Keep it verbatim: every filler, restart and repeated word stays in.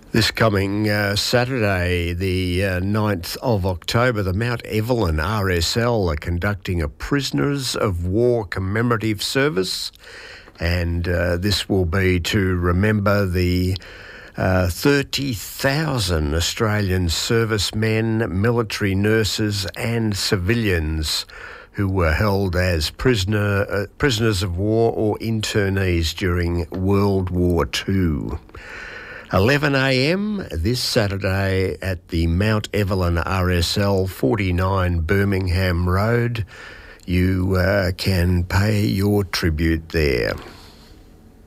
This coming uh, Saturday, the uh, ninth of October, the Mount Evelyn R S L are conducting a Prisoners of War commemorative service, and uh, this will be to remember the uh, thirty thousand Australian servicemen, military nurses and civilians who were held as prisoner uh, prisoners of war or internees during World War Two. eleven a m this Saturday at the Mount Evelyn R S L, forty-nine Birmingham Road. You uh, can pay your tribute there.